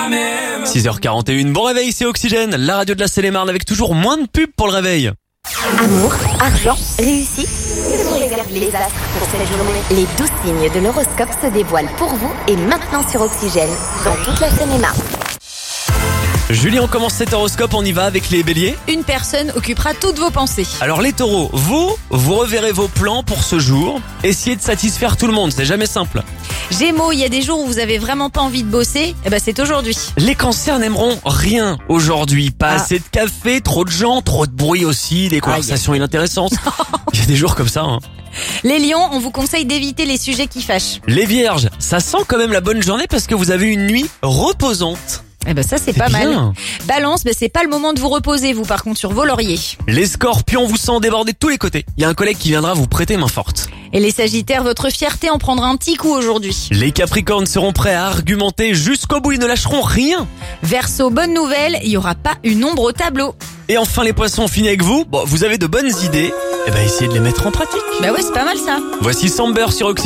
6h41, bon réveil, c'est Oxygène, la radio de la Seine-et-Marne avec toujours moins de pubs pour le réveil. Amour, argent, réussite. Les astres pour cette journée. Les 12 signes de l'horoscope se dévoilent pour vous et maintenant sur Oxygène, dans toute la Seine-et-Marne. Julie, on commence cet horoscope, on y va avec les béliers. Une personne occupera toutes vos pensées. Alors les taureaux, vous reverrez vos plans pour ce jour. Essayez de satisfaire tout le monde, c'est jamais simple. Gémeaux, il y a des jours où vous avez vraiment pas envie de bosser, c'est aujourd'hui. Les cancers n'aimeront rien aujourd'hui. Pas assez de café, trop de gens, trop de bruit aussi, des conversations inintéressantes. Il y a des jours comme ça. Les lions, on vous conseille d'éviter les sujets qui fâchent. Les vierges, ça sent quand même la bonne journée parce que vous avez une nuit reposante. Ça c'est pas bien. mal. Balance, c'est pas le moment de vous reposer vous par contre sur vos lauriers. Les scorpions, vous sent déborder de tous les côtés. Il y a un collègue qui viendra vous prêter main forte. Et les sagittaires, votre fierté en prendra un petit coup aujourd'hui. Les capricornes seront prêts à argumenter jusqu'au bout, ils ne lâcheront rien. Verseau, bonne nouvelle, il y aura pas une ombre au tableau. Et enfin les poissons, on finit avec vous. Vous avez de bonnes idées, essayez de les mettre en pratique. Ouais, c'est pas mal ça. Voici Samber sur Oxygène.